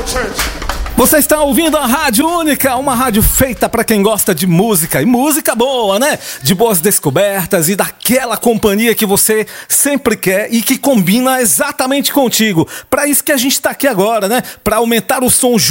Você está ouvindo a Rádio Única, uma rádio feita para quem gosta de música, e música boa, né? De boas descobertas e daquela companhia que você sempre quer e que combina exatamente contigo. Para isso que a gente está aqui agora, né? Para aumentar o som